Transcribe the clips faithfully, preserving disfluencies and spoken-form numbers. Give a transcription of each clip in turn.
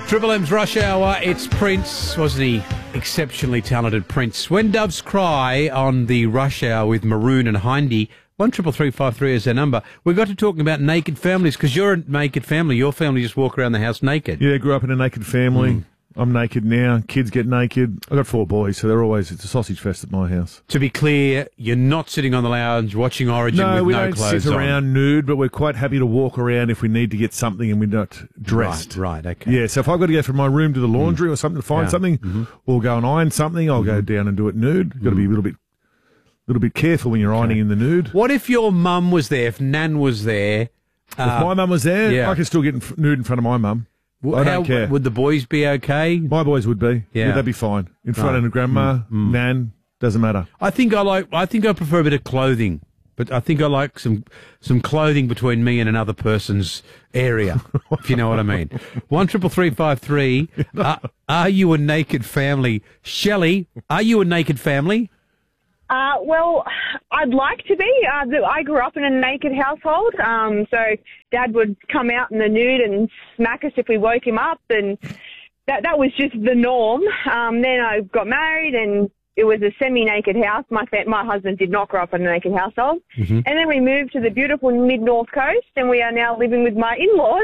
Triple M's Rush Hour, it's Prince, wasn't he? Exceptionally talented Prince. When Doves Cry on the Rush Hour with Maroon and Hindy, one triple three five three is their number. We got to talking about naked families, because you're a naked family. Your family just walk around the house naked. Yeah, grew up in a naked family. Mm. I'm naked now. Kids get naked. I've got four boys, so they're always, it's a sausage fest at my house. To be clear, you're not sitting on the lounge watching Origin no, with we no don't clothes sit on. around nude, but we're quite happy to walk around if we need to get something and we're not dressed. Right, right, okay. Yeah, so if I've got to go from my room to the laundry mm. or something to find yeah. something, mm-hmm. or go and iron something, I'll mm-hmm. go down and do it nude. You've got to be a little bit little bit careful when you're okay. ironing in the nude. What if your mum was there, if Nan was there? If uh, my mum was there, yeah. I could still get in f- nude in front of my mum. Well, I how, don't care. Would the boys be okay? My boys would be. Yeah, yeah they'd be fine. In front right. of grandma, mm, mm. Nan, doesn't matter. I think I like. I think I prefer a bit of clothing, but I think I like some some clothing between me and another person's area, if you know what I mean. One triple three five three. uh, Are you a naked family, Shelley? Are you a naked family? Uh, well, I'd like to be. Uh, I grew up in a naked household, um, so Dad would come out in the nude and smack us if we woke him up, and that that was just the norm. Um, then I got married, and it was a semi-naked house. My fa- my husband did not grow up in a naked household. Mm-hmm. And then we moved to the beautiful mid-north coast, and we are now living with my in-laws.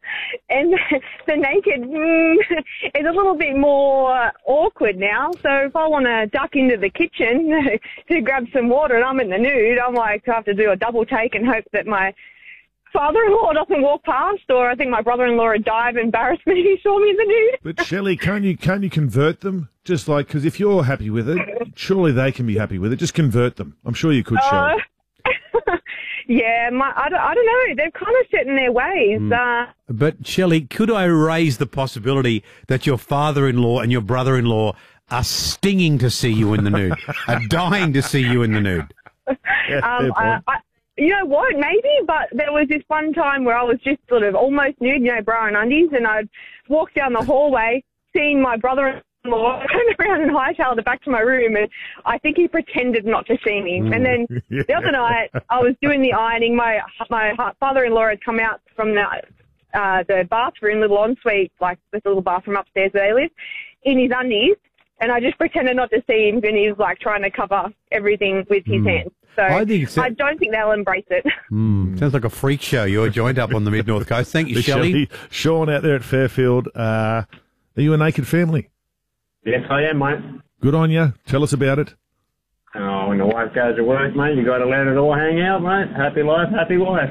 And the naked mm, is a little bit more awkward now. So if I want to duck into the kitchen to grab some water and I'm in the nude, I'm like, I have to do a double take and hope that my father-in-law doesn't walk past, or I think my brother-in-law would die of embarrassment if he saw me in the nude. But Shelley, can't you can't you convert them? Just like, because if you're happy with it, surely they can be happy with it. Just convert them. I'm sure you could, Shelley. Uh, yeah, my, I, don't, I don't know. They're kind of set in their ways. Mm. Uh, but Shelley, could I raise the possibility that your father-in-law and your brother-in-law are stinging to see you in the nude, are dying to see you in the nude? Yeah, um, I, I, You know what, maybe, but there was this one time where I was just sort of almost nude, you know, bra and undies, and I'd walk down the hallway, seeing my brother-in-law, turn around and hightailed it back to my room, and I think he pretended not to see me. Mm. And then yeah. the other night, I was doing the ironing. My my father-in-law had come out from the uh, the bathroom, little ensuite, like this little bathroom upstairs where they live, in his undies, and I just pretended not to see him, and he was like trying to cover everything with his mm. hands. So I, think so. I don't think they'll embrace it. Mm, sounds like a freak show. You're joined up on the mid-north coast. Thank you, Shelley. Sean out there at Fairfield. Uh, are you a naked family? Yes, I am, mate. Good on you. Tell us about it. Oh, when the wife goes to work, mate, you got to let it all hang out, mate. Happy life, happy wife.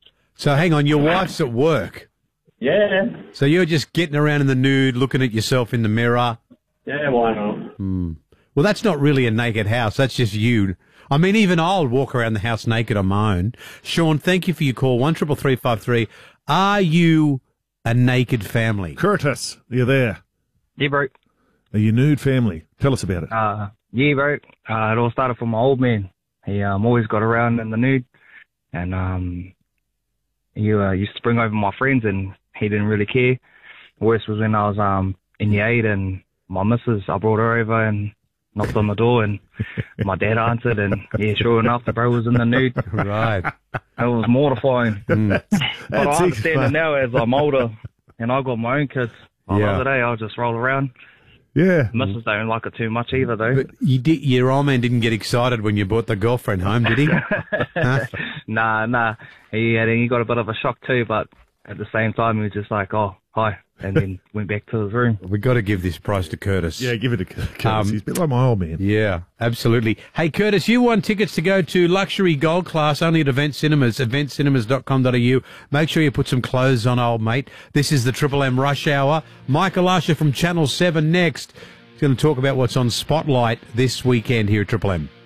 So hang on, your wife's at work? Yeah. So you're just getting around in the nude, looking at yourself in the mirror? Yeah, why not? Mm. Well, that's not really a naked house. That's just you. I mean, even I'll walk around the house naked on my own. Sean, thank you for your call. One triple three five three. Are you a naked family? Curtis, are you there? Yeah, bro. Are you nude family? Tell us about it. Uh, yeah, bro. Uh, it all started from my old man. He um, always got around in the nude, and um, he uh, used to bring over my friends, and he didn't really care. Worst was when I was um in year eight, and my missus, I brought her over and knocked on the door, and my dad answered, and yeah, sure enough, the bro was in the nude. Right. It was mortifying. Mm. But That's I understand it now as I'm older, and I got my own kids. Well, yeah. The other day, I'll just roll around. Yeah. Missus don't like it too much either, though. But you did, your old man didn't get excited when you brought the girlfriend home, did he? Huh? Nah, nah. He, had, he got a bit of a shock too, but at the same time, he was just like, oh, hi. And then went back to his room. We've got to give this prize to Curtis. Yeah, give it to Curtis. Um, He's a bit like my old man. Yeah, absolutely. Hey, Curtis, you won tickets to go to Luxury Gold Class only at Event Cinemas, event cinemas dot com dot a u. Make sure you put some clothes on, old mate. This is the Triple M Rush Hour. Michael Usher from Channel seven next. He's going to talk about what's on Spotlight this weekend here at Triple M.